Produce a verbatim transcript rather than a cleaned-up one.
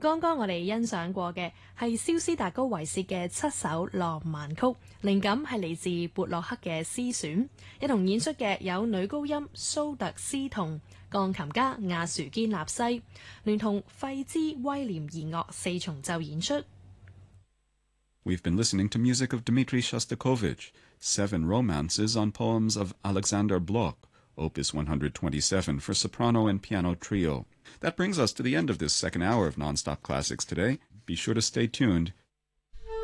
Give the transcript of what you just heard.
剛剛我哋欣賞過嘅係蕭斯達高維薛嘅七首浪漫曲，靈感係嚟自貝洛克嘅詩選。一同演出嘅有女高音蘇特斯同鋼琴家亞殊堅納西，聯同費茲威廉弦樂四重奏演出。 We've been listening to music of Dmitri Shostakovich, Seven Romances on poems of Alexander Blok, Opus one hundred twenty-seven for soprano and piano trio. That brings us to the end of this second hour of Nonstop Classics today. Be sure to stay tuned.